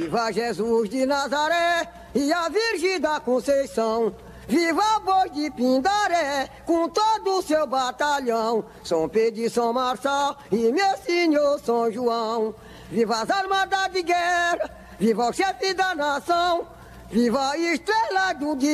Viva Jesus de Nazaré e a Virgem da Conceição. Viva Boi de Pindaré com todo o seu batalhão. São Pedro e São Marçal e meu senhor São João. Viva as armadas de guerra, viva o chefe da nação. Viva a estrela do dia.